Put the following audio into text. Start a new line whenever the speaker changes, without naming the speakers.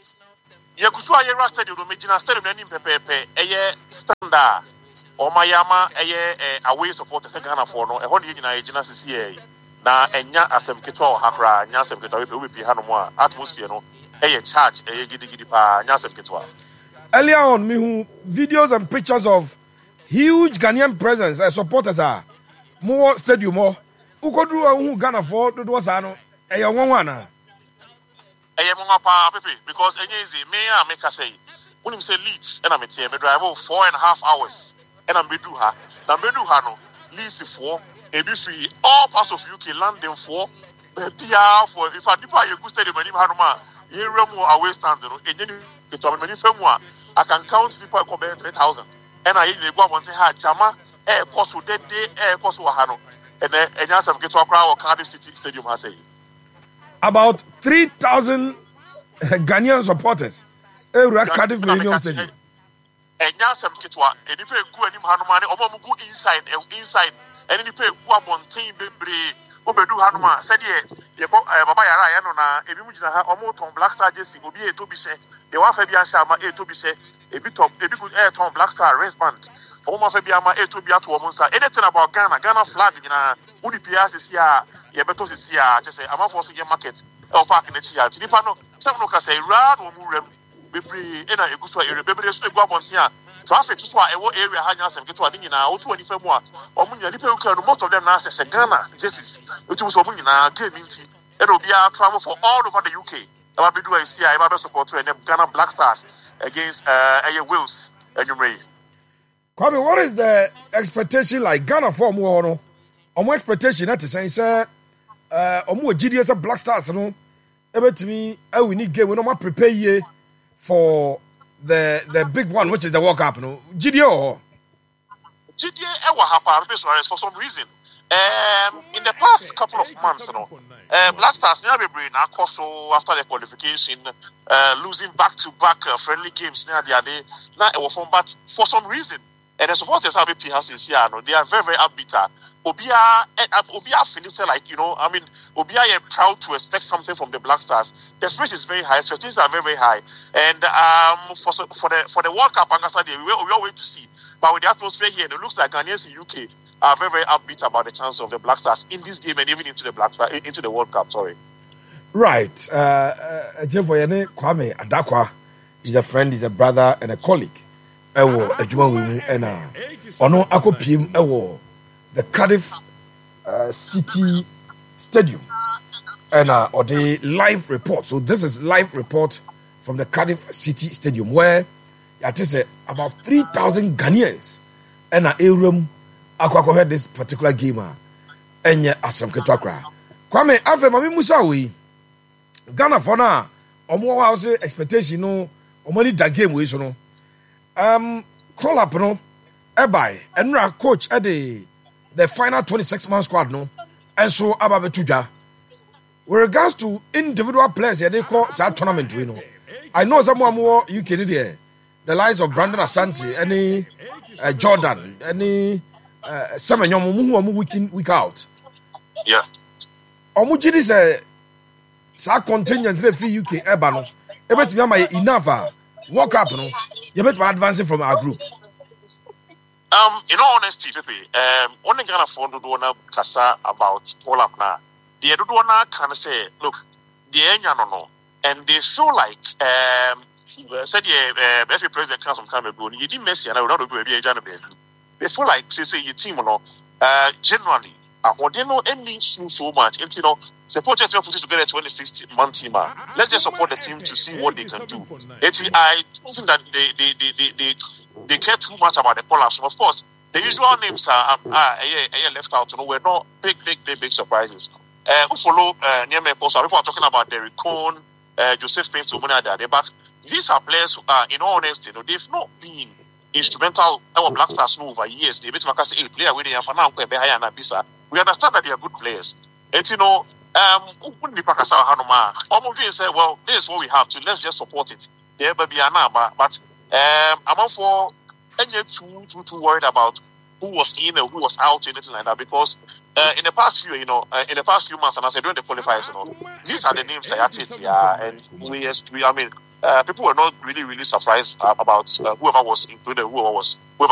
Yakusu Ayera Stadium, Medina Stadium, and Pepe, standard. Or Mayama, away supporters, Ghana for no, a whole year in CCA. Na enya asem ketwa hakra nya asem ketwa we be hanomwa atmosphere no charge gidi pa nya asem ketwa.
Earlier on me who videos and pictures of huge Ghanaian presence supporters are more stadium more ukodru who Ghana for do was ano nwanwana
Monga pa pepe because enye is me a make say when him say Leeds and me tie me drive 4.5 hours and am bedu ha na bedu ha no Leeds for ebi free all parts of UK London for bia for if I you go stadium any hanoma ye remu away stand no enye ni ketwa mani famu I can count people come 3,000 and I dey go want ha chama cost de cost wa ha no and enya sam ketwa kra o Cardiff City Stadium ha say
about 3,000 Ghanaian supporters Cardiff Millennium Stadium
enya sam ketwa eni pe gu anim hanoma ne omo go inside and any pay Guamontin Bebre, Obedu Hanuma, said ye, Baba Yara, no, if you mujina, Omoton, Black Star Jesse, will be a to be said, the one Fabian Shama, a to be said, a bit good air ton, Black Star, wristband, Oma Fabiama, a to be at Womonsa, anything about Ghana flag, in a Woody Pias is here, Yabetos is here, just say, I'm not forcing your market, or parking it here, Tilipano, some look say, Rad or Murem, Bibri, and a Guswa, a rebellion, Guabontia. Traffic to swat a area hangers and get to a dinner out 25 more. Or most of them now say Ghana, Jessis, which was Omunina, gaming tea. It will be a travel for all over the UK. I will be doing a CI support to Ghana Black Stars against Wales and you may.
Kwame, what is the expectation like Ghana for more? Or more expectation at the same, sir? Or more GDS Black Stars, no? Ever to me, we need game, we don't prepare ye for. The big one, which is the World Cup, no? GDO
for some reason. In the past couple of months, Black Stars never been also after the qualification, losing back-to-back friendly games near the day. Now it was but for some reason, and the supporters have been here since they are very, very upbeat. Obia finished like Obia are proud to expect something from the Black Stars. The spirit is very high, expectations are very, very high. And for the World Cup, we are waiting to see. But with the atmosphere here, it looks like Ghanaians in UK are very, very upbeat about the chance of the Black Stars in this game and even into the World Cup. Sorry.
Right. Kwame Adakwa is a friend, is a brother, and a colleague. The Cardiff City Stadium and or the live report. So this is live report from the Cardiff City Stadium where I say about 3,000 Ghanaians and a room had this particular game and Asam Ketwakra. Kwame Afe Mami Musawi Ghana for now more house expectation no or money that game we so no call up no ebai and coach at the final 26-man squad, no, and so Ababetuja. With regards to individual players, they call that tournament, you know. I know someone more UK there. The likes of Brandon Asante, any Jordan, any Semenyo week out.
Yeah.
Omujidi say, sa contingent free UK Ebano. Ebet me enough. Walk up, no. You better advancing from our group.
In all honesty, Pepe, only Ghana phone do wanna kasa about pull up now. They do wanna kind of say, look, the no, and they feel like said every president comes from time ago. You didn't mess and I would not do a Jana. They feel like say your team, generally, they know any so much. And support just put together 26-man team. Let's just support the team to see what they can do. I don't think that they care too much about the collapse. Of course, the usual names are left out. We're not big surprises. Who follow near me? People are talking about Derek Cohn, Joseph Prince, but these are players who are, in all honesty, they've not been instrumental. Our Black Stars over years. They bet say a player with the we understand that they are good players. And say, well, this is what we have to. Let's just support it. But I'm not for any too worried about who was in and who was out, anything like that, because in the past few, in the past few months, and I said during the qualifiers, these are the names I had here, and people were not really surprised about whoever was included, whoever